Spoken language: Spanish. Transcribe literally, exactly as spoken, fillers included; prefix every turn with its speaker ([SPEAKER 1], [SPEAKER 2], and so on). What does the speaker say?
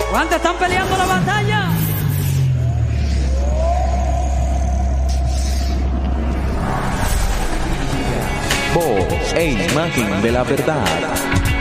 [SPEAKER 1] ¿Cuántos están peleando la batalla?
[SPEAKER 2] Voz e imagen de la verdad.